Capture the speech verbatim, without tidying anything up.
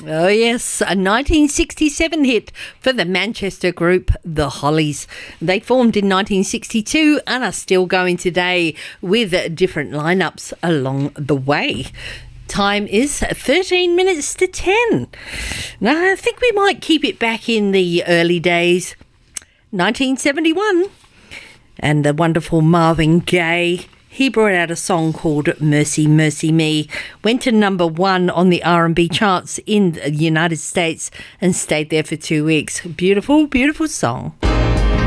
Oh yes, a nineteen sixty-seven hit for the Manchester group The Hollies. They formed in nineteen sixty-two and are still going today with different lineups along the way. Time is thirteen minutes to ten. Now, I think we might keep it back in the early days. nineteen seventy-one. And the wonderful Marvin Gaye, he brought out a song called Mercy, Mercy Me. Went to number one on the R and B charts in the United States and stayed there for two weeks. Beautiful, beautiful song.